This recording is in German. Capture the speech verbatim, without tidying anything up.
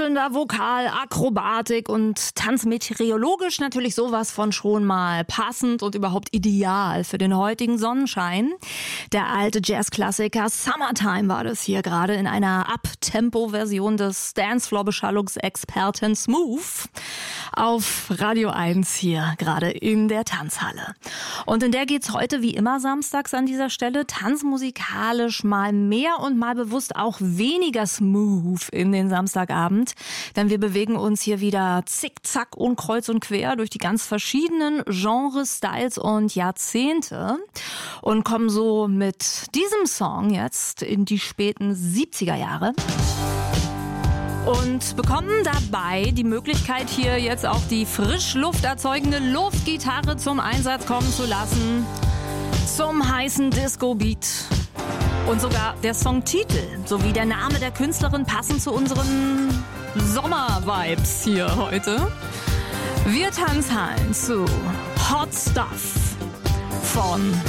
Rauschender Vokal, Akrobatik und tanzmeteorologisch natürlich sowas von schon mal passend und überhaupt ideal für den heutigen Sonnenschein. Der alte Jazzklassiker Summertime war das hier gerade in einer Up-Tempo-Version des Dancefloor-Beschallungsexperten Smooth auf Radio eins hier gerade in der Tanzhalle. Und in der geht's heute wie immer samstags an dieser Stelle tanzmusikalisch mal mehr und mal bewusst auch weniger smooth in den Samstagabend, denn wir bewegen uns hier wieder zickzack und kreuz und quer durch die ganz verschiedenen Genres, Styles und Jahrzehnte und kommen so mit diesem Song jetzt in die späten siebziger Jahre. Und bekommen dabei die Möglichkeit, hier jetzt auch die Frischluft erzeugende Luftgitarre zum Einsatz kommen zu lassen. Zum heißen Disco-Beat. Und sogar der Songtitel sowie der Name der Künstlerin passen zu unseren Sommer-Vibes hier heute. Wir tanzen zu Hot Stuff von